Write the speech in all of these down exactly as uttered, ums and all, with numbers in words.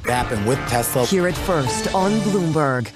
Happened with Tesla. Hear it first on Bloomberg.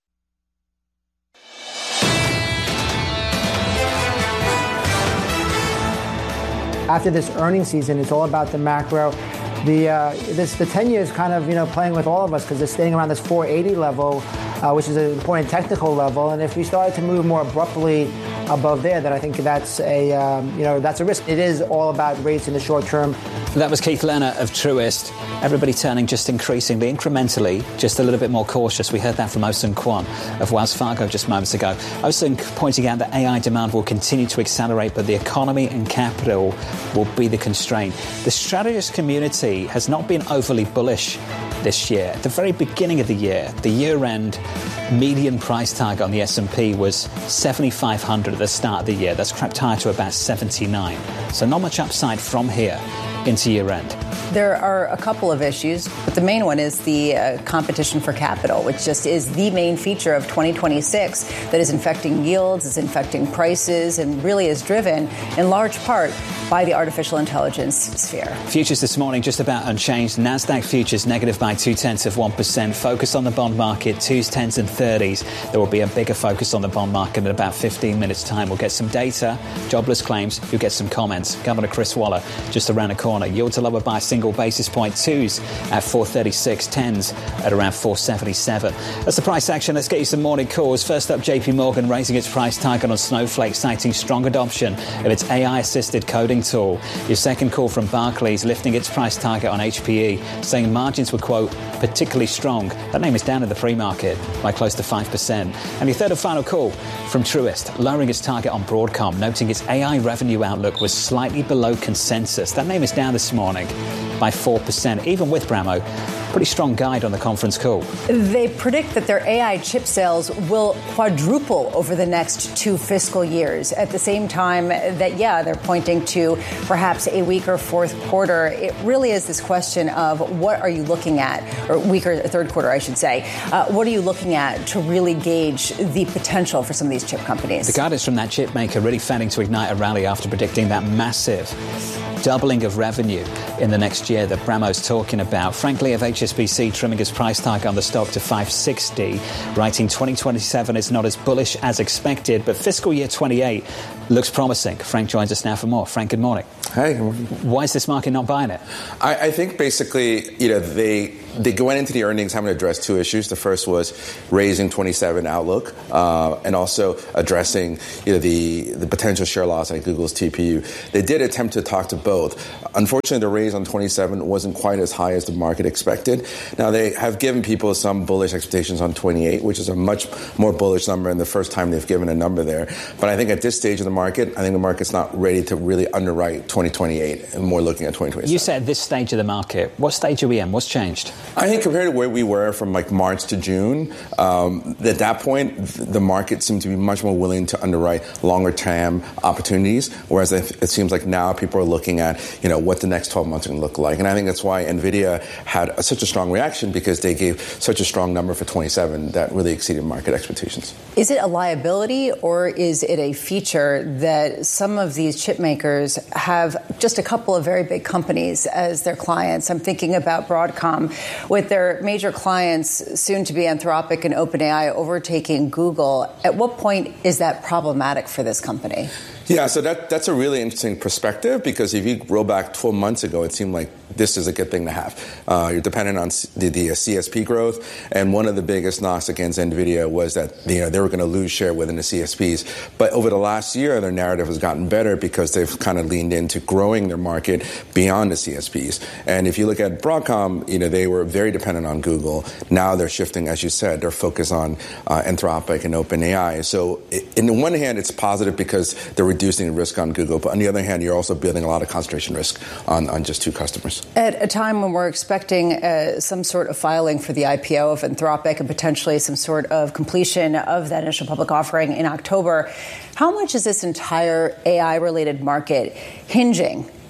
After this earnings season, it's all about the macro. The uh, this the ten year is kind of, you know, playing with all of us because it's staying around this four eighty level, uh, which is an important technical level. And if we started to move more abruptly above there, then I think that's a um, you know that's a risk. It is all about rates in the short term. That was Keith Lerner of Truist. Everybody turning just increasingly, incrementally, just a little bit more cautious. We heard that from Osen Kwan of Wells Fargo just moments ago. Osen pointing out that A I demand will continue to accelerate, but the economy and capital will be the constraint. The strategist community has not been overly bullish this year. At the very beginning of the year, the year-end median price target on the S and P was seventy-five hundred at the start of the year. That's crept higher to about seventy-nine. So not much upside from here into year-end. There are a couple of issues, but the main one is the uh, competition for capital, which just is the main feature of twenty twenty-six that is infecting yields, is infecting prices, and really is driven in large part by the artificial intelligence sphere. Futures this morning just about unchanged. NASDAQ futures negative by two-tenths of one percent. Focus on the bond market, twos, tens and thirties. There will be a bigger focus on the bond market in about fifteen minutes' time. We'll get some data, jobless claims. You'll get some comments. Governor Chris Waller just around the corner. Yields are lower by a single basis point. Twos at four thirty-six. Tens at around four seventy-seven. That's the price action. Let's get you some morning calls. First up, J P Morgan raising its price target on Snowflake, citing strong adoption of its A I-assisted coding tool. Your second call from Barclays lifting its price target on H P E, saying margins were, quote, particularly strong. That name is down in the pre-market by close to five percent. And your third and final call from Truist, lowering its target on Broadcom, noting its A I revenue outlook was slightly below consensus. That name is down this morning by four percent. Even with Bramo, pretty strong guide on the conference call. They predict that their A I chip sales will quadruple over the next two fiscal years. At the same time that, yeah, they're pointing to perhaps a weaker fourth quarter. It really is this question of what are you looking at, or weaker third quarter, I should say. Uh, what are you looking at to really gauge the potential for some of these chip companies? The guidance from that chip maker really failing to ignite a rally after predicting that massive doubling of revenue in the next year that Bramo's talking about. Frankly, of H S B C trimming its price target on the stock to five sixty, writing twenty twenty-seven is not as bullish as expected, but fiscal year twenty-eight looks promising. Frank joins us now for more. Frank, good morning. Hey. Why is this market not buying it? I, I think basically, you know, they they went into the earnings having to address two issues. The first was raising twenty-seven outlook, uh, and also addressing, you know, the the potential share loss at Google's T P U. They did attempt to talk to both. Unfortunately, the raise on twenty-seven wasn't quite as high as the market expected. Now, they have given people some bullish expectations on twenty-eight, which is a much more bullish number and the first time they've given a number there. But I think at this stage of the market, I think the market's not ready to really underwrite twenty twenty-eight and more looking at twenty twenty-seven. You said this stage of the market. What stage are we in? What's changed? I think compared to where we were from like March to June, um, at that point, the market seemed to be much more willing to underwrite longer term opportunities, whereas it seems like now people are looking at, you know, what the next twelve months are going to look like. And I think that's why NVIDIA had a, such a strong reaction, because they gave such a strong number for twenty-seven that really exceeded market expectations. Is it a liability or is it a feature that some of these chip makers have just a couple of very big companies as their clients? I'm thinking about Broadcom with their major clients, soon to be Anthropic and OpenAI, overtaking Google. At what point is that problematic for this company? Yeah, so that that's a really interesting perspective, because if you roll back twelve months ago, it seemed like this is a good thing to have. Uh, you're dependent on the, the C S P growth, and one of the biggest knocks against NVIDIA was that, you know, they were going to lose share within the C S Ps. But over the last year, their narrative has gotten better because they've kind of leaned into growing their market beyond the C S Ps. And if you look at Broadcom, you know, they were very dependent on Google. Now they're shifting, as you said, their focus on uh, Anthropic and OpenAI. So in the one hand, it's positive because they're reducing the risk on Google, but on the other hand, you're also building a lot of concentration risk on, on just two customers. At a time when we're expecting uh, some sort of filing for the I P O of Anthropic and potentially some sort of completion of that initial public offering in October, how much is this entire A I-related market hinging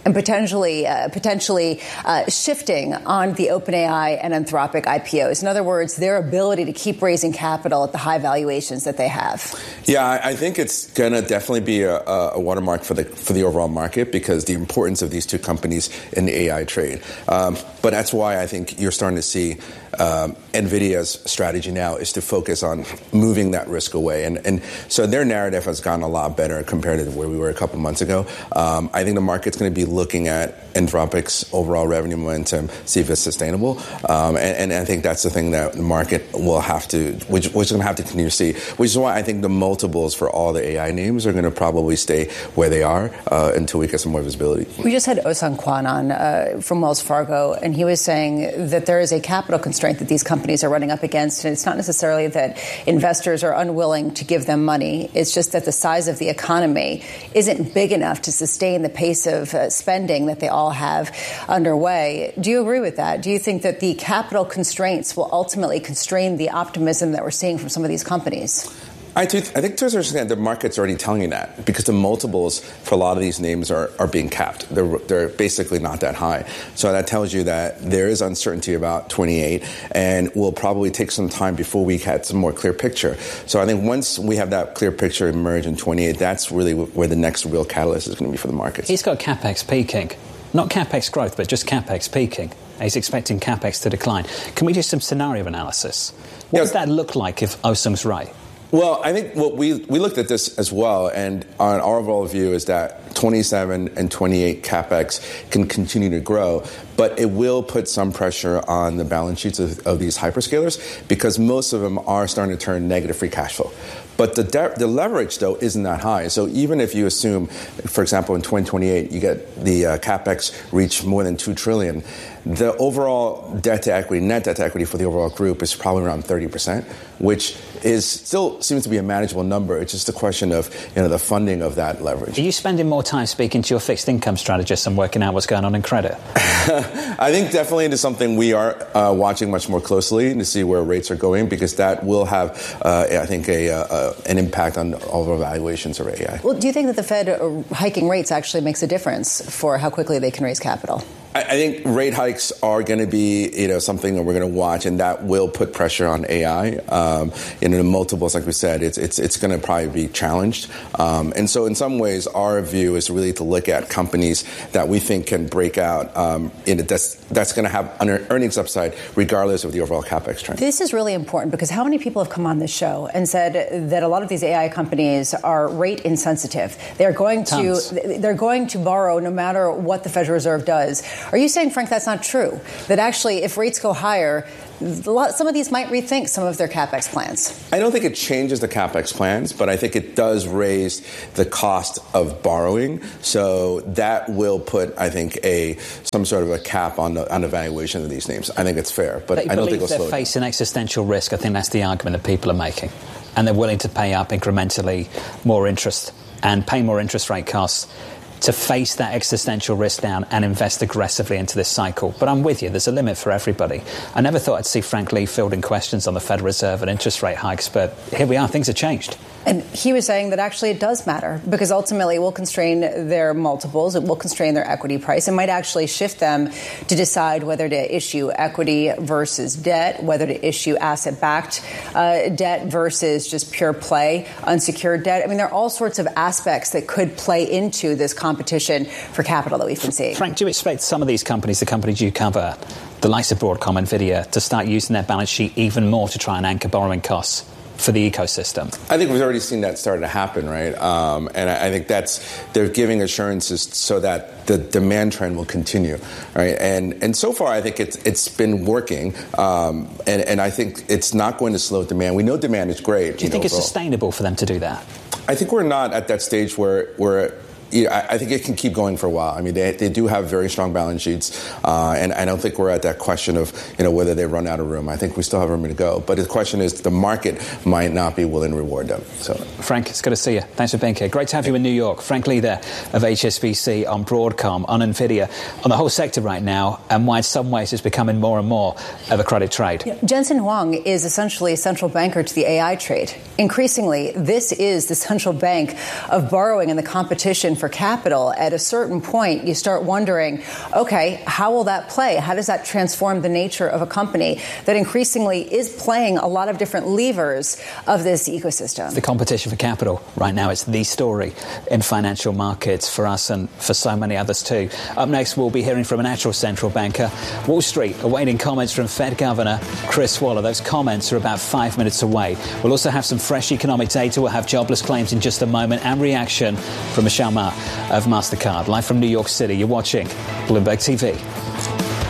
and potentially uh, potentially uh, shifting on the OpenAI and Anthropic I P Os. In other words, their ability to keep raising capital at the high valuations that they have. Yeah, I think it's going to definitely be a, a watermark for the for the overall market because the importance of these two companies in the A I trade. Um, but that's why I think you're starting to see um, NVIDIA's strategy now is to focus on moving that risk away. And, and so their narrative has gotten a lot better compared to where we were a couple months ago. Um, I think the market's going to be looking at Anthropic's overall revenue momentum, see if it's sustainable. Um, and, and I think that's the thing that the market will have to, which, which is going to have to continue to see, which is why I think the multiples for all the A I names are going to probably stay where they are uh, until we get some more visibility. We just had Oh-Sung Kwon on uh, from Wells Fargo, and he was saying that there is a capital constraint that these companies are running up against. And it's not necessarily that investors are unwilling to give them money. It's just that the size of the economy isn't big enough to sustain the pace of uh, spending that they all have underway. Do you agree with that? Do you think that the capital constraints will ultimately constrain the optimism that we're seeing from some of these companies? I, do, I think to a certain extent the market's already telling you that because the multiples for a lot of these names are, are being capped. They're, they're basically not that high. So that tells you that there is uncertainty about twenty-eight and will probably take some time before we had some more clear picture. So I think once we have that clear picture emerge in twenty-eight, that's really where the next real catalyst is going to be for the markets. He's got CapEx peaking. Not CapEx growth, but just CapEx peaking. He's expecting CapEx to decline. Can we do some scenario analysis? What yes. does that look like if Oh-Sung's right? Well, I think what we we looked at this as well, and our overall view is that twenty-seven and twenty-eight CapEx can continue to grow, but it will put some pressure on the balance sheets of, of these hyperscalers because most of them are starting to turn negative free cash flow. But the de- the leverage, though, isn't that high. So even if you assume, for example, in twenty twenty-eight, you get the uh, CapEx reach more than two trillion dollars, the overall debt to equity, net debt to equity for the overall group is probably around thirty percent, which is still seems to be a manageable number. It's just a question of, you know, the funding of that leverage. Are you spending more time speaking to your fixed income strategists and working out what's going on in credit? I think definitely into something we are uh, watching much more closely to see where rates are going because that will have, uh, I think, a, a, an impact on all of our valuations of A I. Well, do you think that the Fed hiking rates actually makes a difference for how quickly they can raise capital? I think rate hikes are going to be, you know, something that we're going to watch, and that will put pressure on A I. Um, you know, the multiples, like we said, it's it's it's going to probably be challenged. Um, and so, in some ways, our view is really to look at companies that we think can break out. Um, in a, that's that's going to have earnings upside, regardless of the overall capex trend. This is really important because how many people have come on this show and said that a lot of these A I companies are rate insensitive? They're going Tons. to they're going to borrow no matter what the Federal Reserve does. Are you saying, Frank, that's not true? That actually, if rates go higher, a lot, some of these might rethink some of their capex plans? I don't think it changes the capex plans, but I think it does raise the cost of borrowing. So that will put, I think, a some sort of a cap on the on the valuation of these names. I think it's fair, but they I don't think it'll they're slow facing existential risk. I think that's the argument that people are making, and they're willing to pay up incrementally more interest and pay more interest rate costs to face that existential risk down and invest aggressively into this cycle. But I'm with you, there's a limit for everybody. I never thought I'd see Frank Lee fielding questions on the Federal Reserve and interest rate hikes, but here we are, things have changed. And he was saying that actually it does matter because ultimately it will constrain their multiples, it will constrain their equity price. It might actually shift them to decide whether to issue equity versus debt, whether to issue asset-backed uh, debt versus just pure play unsecured debt. I mean, there are all sorts of aspects that could play into this competition for capital that we've been seeing. Frank, do you expect some of these companies, the companies you cover, the likes of Broadcom, NVIDIA, to start using their balance sheet even more to try and anchor borrowing costs for the ecosystem? I think we've already seen that starting to happen, right? Um, and I, I think that's, they're giving assurances so that the demand trend will continue, right? And and so far, I think it's it's been working, um, and, and I think it's not going to slow demand. We know demand is great. Do you, you think know, it's overall. sustainable for them to do that? I think we're not at that stage where where Yeah, I think it can keep going for a while. I mean, they they do have very strong balance sheets, uh, and I don't think we're at that question of, you know, whether they run out of room. I think we still have room to go. But the question is, the market might not be willing to reward them. So, Frank, it's good to see you. Thanks for being here. Great to have you in New York. Frank Lee there of H S B C on Broadcom, on NVIDIA, on the whole sector right now, and why in some ways it's becoming more and more of a credit trade. Yeah, Jensen Huang is essentially a central banker to the A I trade. Increasingly, this is the central bank of borrowing and the competition for capital, at a certain point, you start wondering, okay, how will that play? How does that transform the nature of a company that increasingly is playing a lot of different levers of this ecosystem? The competition for capital right now is the story in financial markets for us and for so many others too. Up next, we'll be hearing from an actual central banker. Wall Street awaiting comments from Fed Governor Chris Waller. Those comments are about five minutes away. We'll also have some fresh economic data. We'll have jobless claims in just a moment and reaction from Michelle Ma of MasterCard. Live from New York City, you're watching Bloomberg T V.